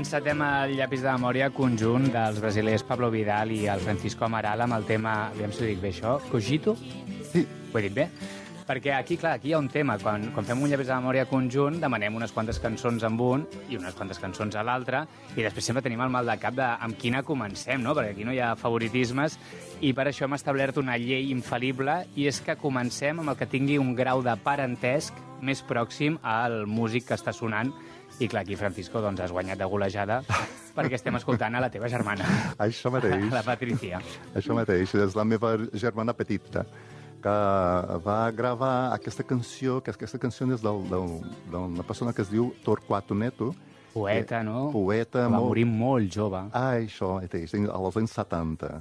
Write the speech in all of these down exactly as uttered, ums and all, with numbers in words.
encetem el llapis de memòria conjunt dels brasilers Pablo Vidal i el Francisco Amaral amb el tema, aviam si ho dic bé això, Cogito? Sí. Ho he dit bé? Perquè aquí, clar, aquí hi ha un tema. Quan, quan fem un llapis de memòria conjunt, demanem unes quantes cançons amb un i unes quantes cançons a l'altre, i després sempre tenim el mal de cap de amb quina comencem, no? Perquè aquí no hi ha favoritismes, i per això hem establert una llei infal·lible, i és que comencem amb el que tingui un grau de parentesc més pròxim al músic que està sonant. I clar, aquí, Francisco, doncs has guanyat de golejada perquè estem escoltant a la teva germana. Això mateix. La Patricia. Això mateix, és la meva germana petita, que va gravar aquesta canció, que aquesta canció és d'una persona que es diu Torquato Neto. Poeta, no? Poeta. Va molt... morir molt jove. Ah, això, mateix, als anys setanta.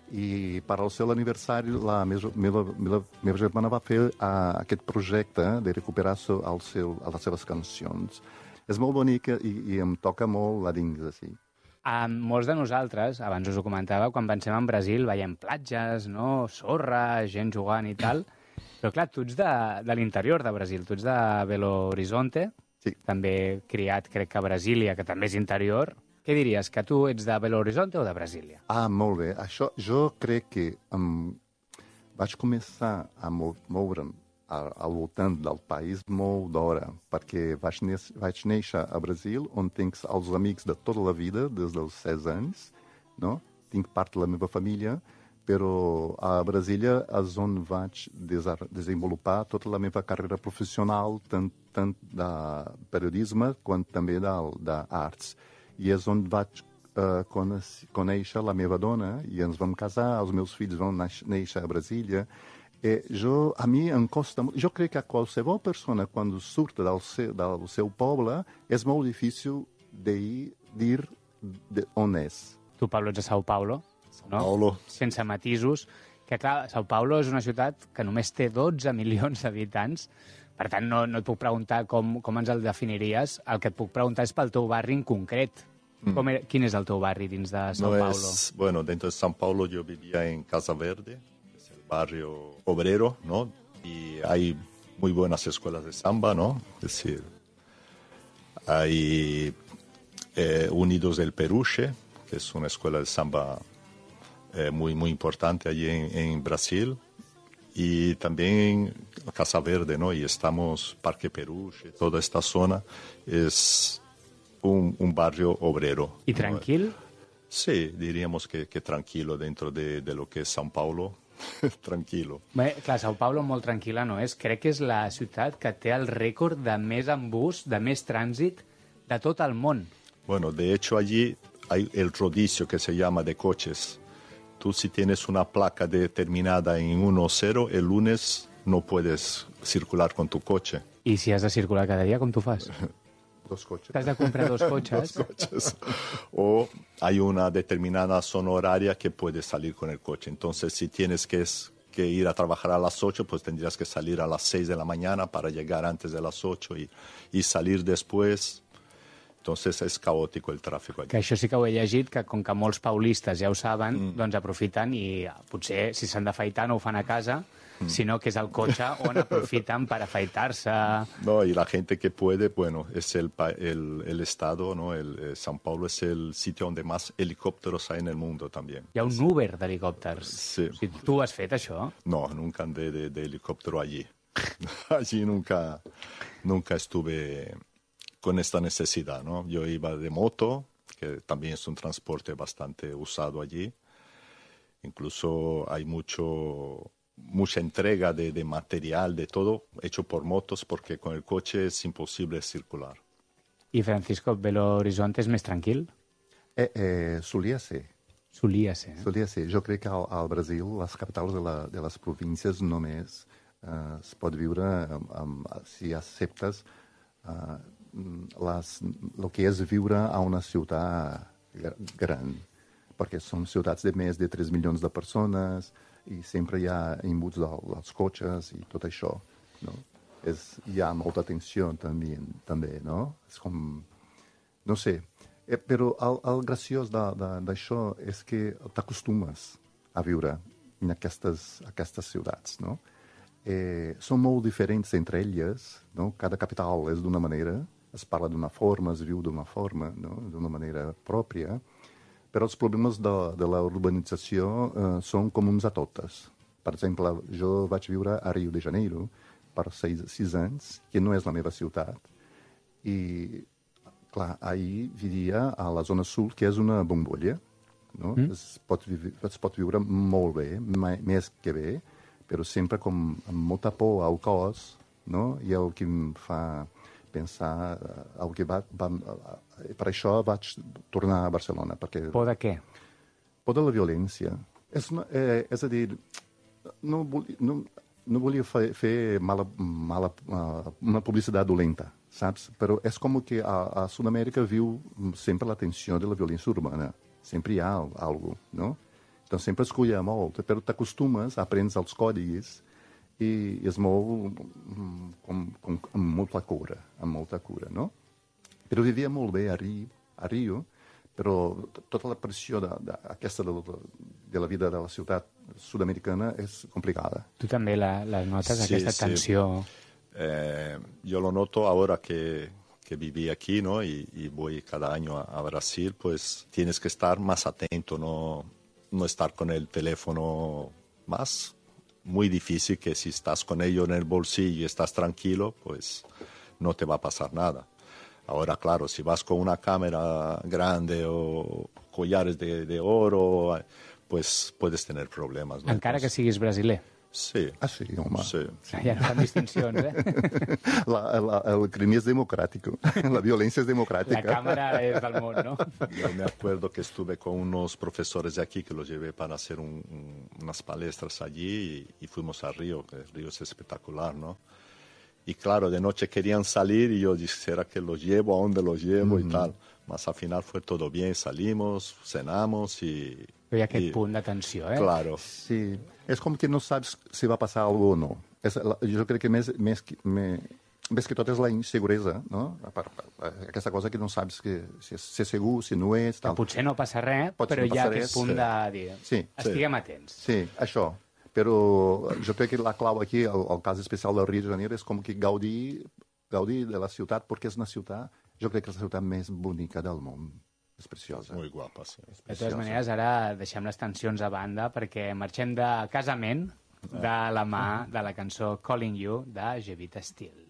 I per al seu aniversari la meva, meva, meva, meva germana va fer uh, aquest projecte de recuperar so, el seu, les seves cancions. És molt bonica i, i em toca molt la dins, així. A molts de nosaltres, abans us ho comentava, quan pensem en Brasil veiem platges, no? Sorra, gent jugant i tal, però clar, tu ets de, de l'interior de Brasil, tu ets de Belo Horizonte, sí. També criat, crec que a Brasília, que també és interior. Què diries, que tu ets de Belo Horizonte o de Brasília? Ah, molt bé. Això, jo crec que um, vaig començar a moure'm al, al voltant del país molt d'hora, perquè vaig, vaig néixer a Brasil, on tinc els amics de tota la vida, des dels setze anys, no? Tinc part de la meva família, però a Brasília és on vaig desenvolupar tota la meva carrera professional, tant, tant de periodisme com també d'arts. I és on vaig uh, conèixer la meva dona, i ens vam casar, els meus fills van néixer a Brasília. Eh, jo, a mi em costa... Jo crec que a qualsevol persona, quan surt del seu, del seu poble, és molt difícil de dir de on és. Tu, Pablo, ets de Sao Paulo, Sao no? Paulo. Sense matisos. Que, clar, Sao Paulo és una ciutat que només té dotze milions d'habitants. Per tant, no, no et puc preguntar com, com ens el definiries. El que et puc preguntar és pel teu barri en concret. Mm. Com era, quin és el teu barri dins de Sao no Paulo? Es, bueno, dentro de Sao Paulo yo vivía en Casa Verde, es el barrio obrero, ¿no? Y hay muy buenas escuelas de samba, ¿no? Es decir, hay eh, Unidos del Peruche, que es una escuela de samba eh, muy, muy importante allí en, en Brasil. Y también Casa Verde, ¿no? Y estamos Parque Peruche, toda esta zona es un, un barrio obrero. ¿Y tranquilo? ¿No? Sí, diríamos que, que tranquilo dentro de, de lo que es Sao Paulo. Tranquilo. Bé, clar, Sao Paulo molt tranquil·la no és. Crec que és la ciutat que té el rècord de més embús, de més trànsit de tot el món. Bueno, de hecho allí hay el rodicio que se llama de coches. Tú si tienes una placa determinada en uno cero, el lunes no puedes circular con tu coche. I si has de circular cada dia, com tu fas? Dos coches. T'has de comprar dos cotxes? Dos coches. O hay una determinada zona horaria que puedes salir con el coche. Entonces, si tienes que, que ir a trabajar a las ocho, pues tendrías que salir a las seis de la mañana para llegar antes de las ocho y, y salir después. Entonces és caòtic el tràfic allà. Que això sí que ho he llegit, que com que molts paulistes ja ho saben, mm. doncs aprofiten i potser si s'han d'afaitar no ho fan a casa, mm. sinó que és el cotxe on aprofiten per afaitar-se. No, y la gente que puede, bueno, es el, el, el estado, ¿no? El, eh, São Paulo es el sitio donde más helicópteros hay en el mundo también. Hi ha un Uber d'helicòpters. Sí. O sigui, tu has fet això? No, nunca andé de, de helicóptero allí. Allí nunca, nunca estuve con esta necesidad, ¿no? Yo iba de moto, que también es un transporte bastante usado allí. Incluso hay mucho, mucha entrega de, de material, de todo, hecho por motos, porque con el coche es imposible circular. I Francisco, Belo Horizonte és més tranquil? Eh, eh, solia ser. Solia ser. Eh? Solia ser. Jo crec que al, al Brasil, les capitals de, la, de les províncies només eh, es pot viure amb, amb, si acceptes eh, les, el que és viure a una ciutat gran, perquè són ciutats de més de tres milions de persones i sempre hi ha imbuts del, dels cotxes i tot això, no? És, hi ha molta tensió també, també, no? És com... No sé, eh, però el, el graciós d'això és que t'acostumes a viure en aquestes, aquestes ciutats, no? Eh, són molt diferents entre elles, no? Cada capital és d'una manera, es parla d'una forma, es viu d'una forma, no? D'una manera pròpia, però els problemes de, de la urbanització eh, són comuns a totes. Per exemple, jo vaig viure a Rio de Janeiro per sis, sis anys, que no és la meva ciutat, i, clar, ahir vivia a la zona sud, que és una bombolla, no? Mm. Es, pot viure, es pot viure molt bé, més que bé, però sempre com amb molta por al cos, no? I el que em fa pensar el que va, va, per això vaig tornar a Barcelona. Perquè, por de què? Por de la violència. És, una, eh, és a dir, no, volia, no, no volia fer, fer mala, mala, uh, una publicitat dolenta, saps? Però és com que a, a Sud-amèrica viu sempre la tensió de la violència urbana. Sempre hi ha algo, no? Então sempre es cuida molt, però t'acostumes, aprens els codis i és molt com, com, amb molta cura, amb molta cura, no? Però vivia molt bé a Rio, a Rio però tota la pressió de, de, aquesta de, de la vida de la ciutat sud-americana és complicada. Tu també la, la notes, sí, aquesta sí. tensió? Eh, yo lo noto ahora que, que viví aquí, ¿no? Y, y voy cada año a, a Brasil, pues tienes que estar más atento, no, no estar con el teléfono más. Muy difícil que si estás con ello en el bolsillo y estás tranquilo, pues no te va a pasar nada. Ahora, claro, si vas con una cámara grande o collares de, de oro, pues puedes tener problemas, ¿no? Encara que siguis brasiler. Sí. Ah, sí, home. Sí. Ja no fan distincions, eh? La, la, el crim és democràtic. La violència és democràtica. La càmera és del món, no? Yo me acuerdo que estuve con unos profesores de aquí que los llevé para hacer un, un, unas palestras allí y, y fuimos a Río, que Río es espectacular, ¿no? Y claro, de noche querían salir y yo dije, ¿será que los llevo? ¿A dónde los llevo? Mm-hmm. Y tal. Mas al final fue todo bien, salimos, cenamos y... Però hi ha aquest i, punt de tensió, eh? Claro. Sí, és com que no saps si va passar alguna cosa o no. És, la, jo crec que més, més, més, més que tot és la inseguretat, no? Per, per, per, aquesta cosa que no saps que, si, és, si és segur, si no és... Tal. Que potser no passa res, Potser però no hi ha passa aquest res, punt sí. de dir, sí, estiguem sí. atents. Sí, això. Però jo crec que la clau aquí, el, el cas especial del Rio de Janeiro, és com que gaudir, gaudir de la ciutat, perquè és una ciutat, jo crec que és la ciutat més bonica del món. És preciosa. Muy guapa, sí. De totes maneres, ara deixem les tensions a banda perquè marxem de casament de la mà de la cançó Calling You de Jevita Steele.